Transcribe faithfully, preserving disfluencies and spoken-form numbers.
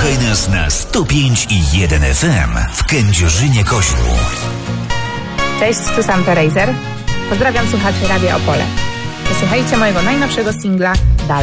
Słuchaj nas na sto pięć i jeden F M w Kędzierzynie-Koźlu. Cześć, tu Sam Ferejzer. Pozdrawiam słuchaczy Radia Opole. Posłuchajcie mojego najnowszego singla Dalej.